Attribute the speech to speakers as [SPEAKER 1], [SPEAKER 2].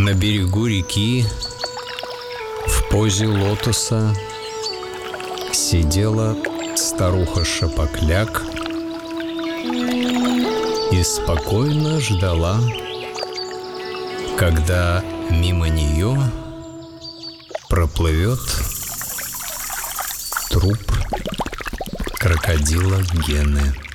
[SPEAKER 1] На берегу реки в позе лотоса сидела старуха-шапокляк и спокойно ждала, когда мимо нее проплывет труп крокодила Гены.